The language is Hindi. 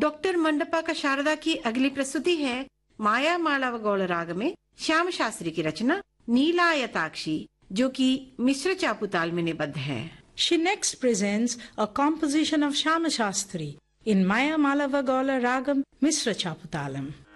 डॉक्टर मंडपा का शारदा की अगली प्रस्तुति है माया मालव गौड़ राग में श्याम शास्त्री की रचना नीलायताक्षी, जो कि मिश्र चापुताल में निबद्ध है। She next presents a composition of Shama Shastri in Maya Malava Gaula Ragam Misra Chaputalam.